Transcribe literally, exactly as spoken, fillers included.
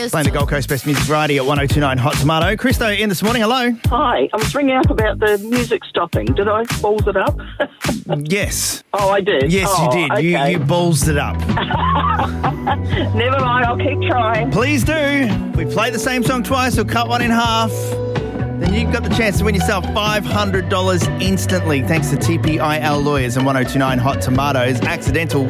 Playing the Gold Coast Best Music Variety at one oh two nine Hot Tomato. Christo in this morning, hello. Hi, I was ringing up about the music stopping. Did I balls it up? Yes. Oh, I did? Yes, oh, you did. Okay. You, you ballsed it up. Never mind, I'll keep trying. Please do. If we play the same song twice or cut one in half, then you've got the chance to win yourself five hundred dollars instantly thanks to T P I L Lawyers and one oh two nine Hot Tomatoes. Accidental